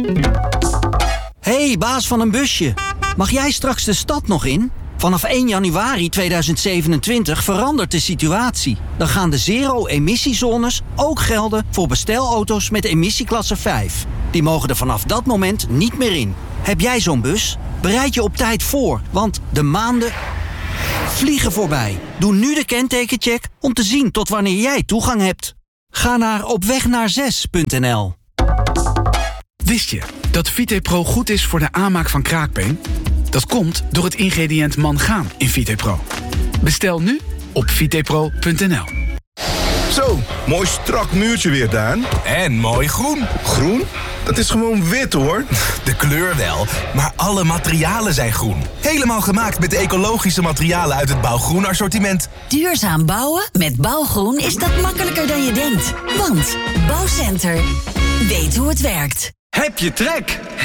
Hey, baas van een busje. Mag jij straks de stad nog in? Vanaf 1 januari 2027 verandert de situatie. Dan gaan de zero-emissiezones ook gelden voor bestelauto's met emissieklasse 5. Die mogen er vanaf dat moment niet meer in. Heb jij zo'n bus? Bereid je op tijd voor, want de maanden vliegen voorbij. Doe nu de kentekencheck om te zien tot wanneer jij toegang hebt. Ga naar opwegnaar6.nl. Wist je dat VitePro goed is voor de aanmaak van kraakbeen? Dat komt door het ingrediënt mangaan in VitePro. Bestel nu op vitepro.nl. Zo, mooi strak muurtje weer, Daan. En mooi groen. Groen? Dat is gewoon wit, hoor. De kleur wel, maar alle materialen zijn groen. Helemaal gemaakt met de ecologische materialen uit het Bouwgroen assortiment. Duurzaam bouwen met Bouwgroen is dat makkelijker dan je denkt. Want Bouwcenter weet hoe het werkt. Heb je trek?